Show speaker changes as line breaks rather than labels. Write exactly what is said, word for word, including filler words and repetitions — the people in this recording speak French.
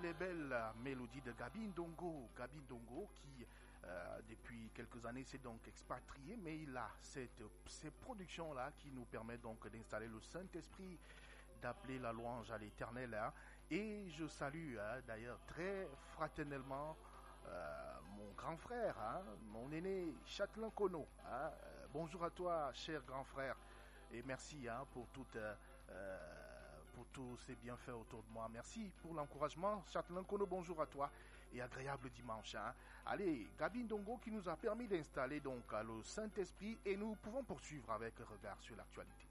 les belles mélodies de Gabi Ndongo. Gabi Ndongo qui, euh, depuis quelques années, s'est donc expatrié, mais il a cette, ces productions-là qui nous permettent donc d'installer le Saint-Esprit, d'appeler la louange à l'Éternel. Hein. Et je salue hein, d'ailleurs très fraternellement euh, mon grand frère, hein, mon aîné Châtelain Kono. Hein. Euh, bonjour à toi, cher grand frère, et merci hein, pour toute... Euh, pour tous ces bienfaits autour de moi. Merci pour l'encouragement. Châtelain Kono, bonjour à toi et agréable dimanche. Hein. Allez, Gabi Ndongo qui nous a permis d'installer donc le Saint-Esprit et nous pouvons poursuivre avec un regard sur l'actualité.